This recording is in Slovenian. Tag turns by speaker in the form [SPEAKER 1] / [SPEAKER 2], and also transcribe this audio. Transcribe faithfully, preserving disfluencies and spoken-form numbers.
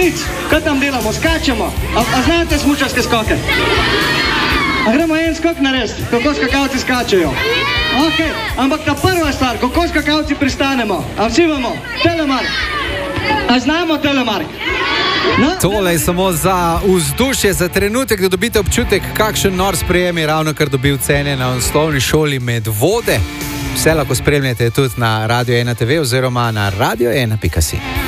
[SPEAKER 1] Nic, kaj tam delamo, skačemo. A, a znate smučarske skoke? A gremo en skok narediti, kako skakavci skačejo. Ok, ampak ta prva stvar, kako skakavci pristanemo. A vsi vemo, telemark. A znamo telemark? No?
[SPEAKER 2] Tole je samo za vzdušje, za trenutek, da dobite občutek, kakšen nor sprejem je ravno kar dobil Cene na osnovni šoli Medvode. Vse lahko spremljate tudi na Radio ena te ve oziroma na radio ena pika si.